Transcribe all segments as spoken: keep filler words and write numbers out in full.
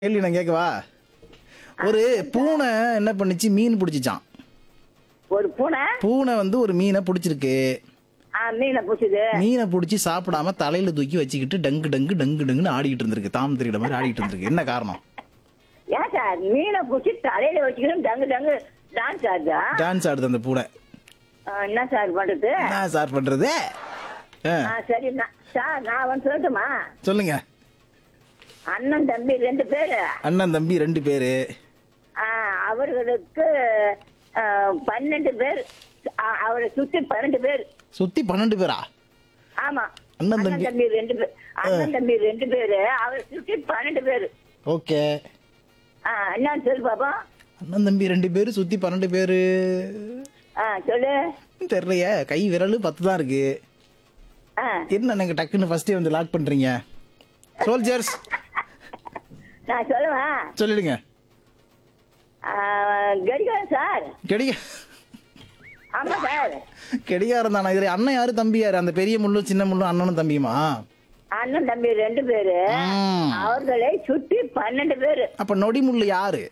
கேள்வி நான் கேட்கவா? ஒரு பூனை என்ன பண்ணுச்சு, மீன் பிடிச்சிச்சான். ஒரு பூனை பூனை வந்து ஒரு மீனை பிடிச்சிருக்கு. ஆ, மீனை பிடிச்சது. மீனை பிடிச்சி சாப்பிடாம தலையில தூக்கி வச்சுக்கிட்டு டங்கு டங்கு டங்கு டங்குன்னு ஆடிக்கிட்டு இருந்திருக்கு. தாம் தெரியிற மாதிரி ஆடிக்கிட்டு இருந்திருக்கு. என்ன காரணம்? ஏன் சார் மீனை பிடிச்சி தலையில வச்சுக்கணும் டங்கு டங்கு டான்ஸ் ஆடுதா? டான்ஸ் ஆடுது அந்த பூனை. ஆ, என்ன சார் பண்றது? என்ன சார் பண்றது? ஆ, ஆ, சரி நான் சார் நான் வந்து சொல்லட்டுமா? சொல்லுங்க. அண்ணன் தம்பி ரெண்டு பேரு. அண்ணன் தம்பி ரெண்டு பேரு. ஆ, அவர்களுக்கு ஆ, பன்னெண்டு பேர். ஆ, அவரை சுத்தி பன்னெண்டு பேர். சுத்தி பன்னெண்டு பேரா? ஆமா. அண்ணன் அண்ணன் தம்பி. தம்பி ரெண்டு பேர். அண்ணன் தம்பி ரெண்டு பேரு. அவரை சுத்தி பன்னெண்டு பேரு. ஓகே. ஆ, என்னன்னு சொல்லு பாப்பா. அண்ணன் தம்பி ரெண்டு பேரு சுத்தி பன்னெண்டு பேரு. ஆ, சொல்லு. தெரியலையே, கை விரல் பத்து தான் இருக்கு. ஆ, என்ன நீங்க டக்குன்னு ஃபர்ஸ்டே வந்து லாக் பண்றீங்க? சோல்ஜர்ஸ் நான் சொல்லுவேன். சொல்லிடுங்க. ஆ, கடிகாரம் சார். கெடிக ஆமா சார். கெடிகாரம் தானே இது? அண்ணன் யாரு, தம்பி யாரு? அந்த பெரிய முள்ளும் சின்ன முள்ளும் அண்ணனும் தம்பியுமா? அண்ணன் தம்பி ரெண்டு பேரு. ம். அவர்களை சுற்றி பன்னெண்டு பேரு. அப்ப நொடி முள்ளு யாரு?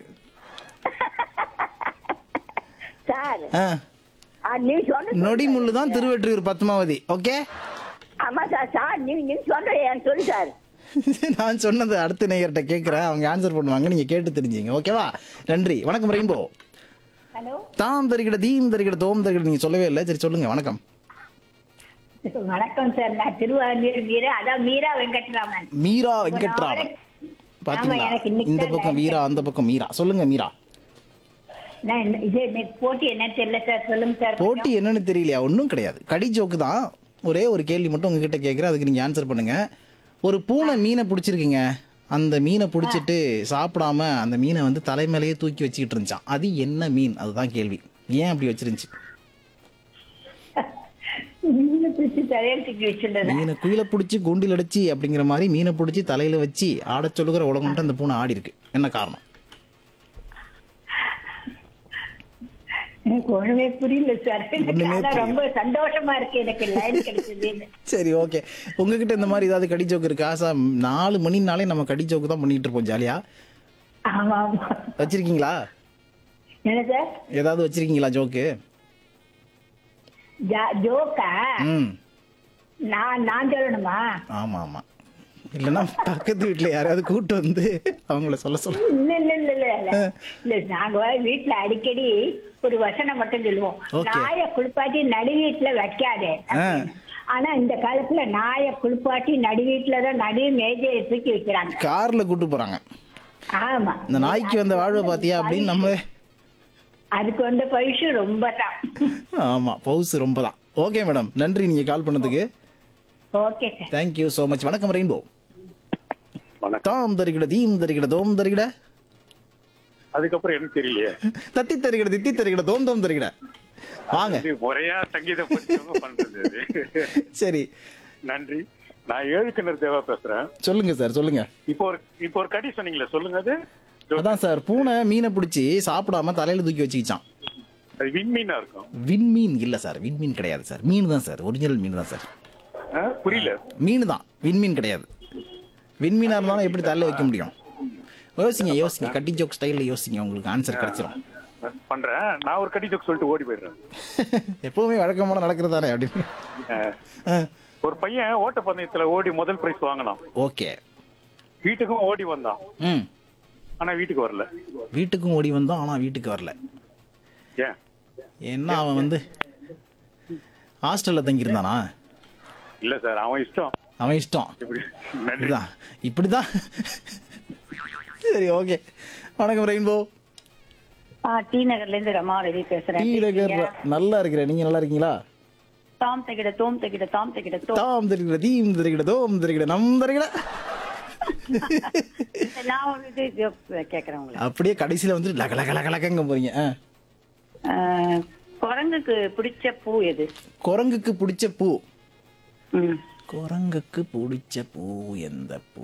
சார் ஆ, ஆ, நீ சொன்ன நொடி முள்ளு தான் திருவெற்றியூர் பத்மாவதி. ஓகே. ஆமா சார். சார் நீ நீ சொல்ற ஏன் சொல்லு சார். நான் சொன்னது அடுத்த நேயர்கிட்ட கேட்கிறேன், அவங்க ஆன்சர் பண்ணுவாங்க, நீங்க கேட்டு தெரிஞ்சுங்க. ஓகேவா? நன்றி. வணக்கம் ரெயின்போ. ஹலோ, தாம் தருகிட தீம் தருகிட தோம் தருகிட நீங்க சொல்லவே இல்லை. சரி சொல்லுங்க. வணக்கம். வணக்கம் சார். நான் திருவாரூர் மீரா, அதான் மீரா வெங்கட்ராமன். மீரா வெங்கட்ராமன். பாத்தீங்களா? எனக்கு இன்னைக்கு இந்த தான் பக்கம் line. வீரா, அந்த பக்கம் மீரா. சொல்லுங்க மீரா. நான் இந்த- இது இன்னைக்கு போட்டி என்னன்னு தெரியல சார். சொல்லுங்க சார். போட்டி என்னன்னு தெரியலையா? ஒன்றும் கிடையாது, கடி ஜோக்கு தான். ஒரே ஒரு கேள்வி மட்டும் உங்ககிட்ட கேட்குறேன், அதுக்கு நீங்கள் ஆன்சர் பண்ணுங்க. ஒரு பூனை மீனை பிடிச்சிருக்கீங்க. அந்த மீனை பிடிச்சிட்டு சாப்பிடாம அந்த மீனை வந்து தலைமையிலேயே தூக்கி வச்சுக்கிட்டு இருந்துச்சான். அது என்ன மீன்? அதுதான் கேள்வி. ஏன் அப்படி வச்சிருந்துச்சு? மீனை பிடிச்சி தலையில் தூக்கி வச்சிருந்தது. மீனை குயில பிடிச்சி கூண்டில் அடிச்சு அப்படிங்கிற மாதிரி மீனை பிடிச்சி தலையில வச்சு ஆட சொல்லுகிற உலகம்ட்டு அந்த பூனை ஆடி இருக்கு. என்ன காரணம்? எனக்கு ஒண்ணுமே புரியல சார். ஒண்ணுமே ஆனா புரியல. ரொம்ப சந்தோஷமா இருக்கு எனக்கு லைன் கிடைச்சது. சரி, ஓகே. உங்ககிட்ட இந்த மாதிரி ஏதாவது கடி ஜோக்கு இருக்கா? ஆசா, நாலு மணினாலே நம்ம கடி ஜோக்கு தான் பண்ணிட்டு இருப்போம் ஜாலியா. ஆமா ஆமா. வச்சிருக்கீங்களா? என்ன சார்? ஏதாவது வச்சிருக்கீங்களா ஜோக்கு? ஜா- ஜோக்கா? ம், நான் நான் சொல்லணுமா? ஆமா ஆமா. இல்லைன்னா பக்கத்து வீட்டுல யாராவது கூட்டு வந்து அவங்கள சொல்ல சொல்ல. இல்ல இல்ல இல்ல இல்ல இல்ல இல்ல நாங்க வீட்டுல அடிக்கடி ஒரு வசனம் மட்டும் சொல்லுவோம். Okay. நாயை குளிப்பாட்டி நடு வீட்டுல வைக்காதே அப்படின்னு. ஆனா இந்த காலத்துல நாயை குளிப்பாட்டி நடு வீட்டுலதான் நடு மேஜையை தூக்கி வைக்கிறாங்க. கார்ல கூட்டு போறாங்க. ஆமா. இந்த நாய்க்கு வந்த வாழ்வை பாத்தியா அப்படின்னு நம்ம. அதுக்கு வந்த பயிற்சி ரொம்ப தான். ஆமா, பவுஸ் ரொம்ப தான். ஓகே மேடம், நன்றி நீங்க கால் பண்ணதுக்கு. Okay sir. Thank you so much. வணக்கம் ரெயின்போ. வணக்கம். தாம் தருகிட தீம் தருகிட தோம் தருகிட அதுக்கப்புறம் எனக்கு தெரியலையே. தத்தி தருகிட தித்தி தருகிட தோம் தோம் தருகிட. வாங்க. இது முறையா சங்கீதம் படிச்சவங்க பண்றது அது. சரி, நன்றி. நான் ஏழுக்கிணர் தேவா பேசுறேன். சொல்லுங்க சார், சொல்லுங்க. இப்போ ஒரு இப்போ ஒரு கடி சொன்னீங்களே, சொல்லுங்க. அது அதான் சார், பூனை மீனை பிடிச்சி சாப்பிடாம தலையில தூக்கி வச்சுக்கிச்சான். அது விண்மீனா இருக்கும். விண்மீன் இல்ல சார், விண்மீன் கிடையாது சார். மீன் தான் சார், ஒரிஜினல் மீன் தான் சார். ஆ, புரியல. மீன் தான், விண்மீன் கிடையாது. விண்மீனா இருந்தாலும் எப்படி தலையில வைக்க முடியும்? யோசிங்க யோசிங்க, கட்டி ஜோக் ஸ்டைல்ல யோசிங்க, உங்களுக்கு ஆன்சர் கிடைச்சிடும். பண்றேன். நான் ஒரு கடி ஜோக் சொல்லிட்டு ஓடி போயிடுறேன். எப்பவுமே வழக்கமான நடக்கிறதானே அப்படின்னு. ஆ, ஒரு பையன் ஓட்டப்பந்தயத்துல ஓடி முதல் பிரைஸ் வாங்கினான். ஓகே. வீட்டுக்கும் ஓடி வந்தான். ம். ஆனா வீட்டுக்கு வரல. வீட்டுக்கும் ஓடி வந்தோம், ஆனா வீட்டுக்கு வரல. ஏன்? ஏன்னா அவன் வந்து ஹாஸ்டல்ல தங்கியிருந்தானா? இல்ல சார், அவன் இஷ்டம். அவன் இஷ்டம். இப்படி. நன்றி. இப்படிதான் இப்படிதான். சரி, ஓகே. வணக்கம் ரெயின்போ. ஆ, டி நகர்ல இருந்து ரமாவதி பேசுறேன். டீ நகர். நல்லா இருக்கிறேன், நீங்க நல்லா இருக்கீங்களா? தாம் தகிட தோம் தகிட தாம் தகிட தோம். தாம் தருகிட தீம் தருகிட தோம் தருகிட நம் தருகிட. நான் ஒரு இது joke கேக்குறேன் உங்களை. அப்படியே கடைசியில வந்து லக லக லக லகங்க போறீங்க. ஆ. ஆ, குரங்குக்கு பிடிச்ச பூ எது? குரங்குக்கு பிடிச்ச பூ. ம். குரங்குக்கு பிடிச்ச பூ எந்த பூ?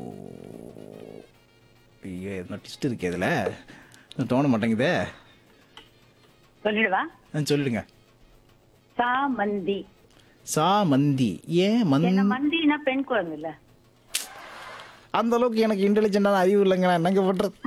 ஐயோ, என்ன டிஸ்ட் இருக்கு இதுல, தோண மாட்டேங்குதே. சொல்லிடுவா? ஆ, சொல்லுங்க. சாமந்தி. சா மந்தி. ஏன் என்ன மந்தி? மந்தினா பெண் குரங்கு இல்ல? அந்த அளவுக்கு எனக்கு இன்டெலிஜென்ட்டான அறிவு இல்லைங்க, நான் என்னங்க பண்றது?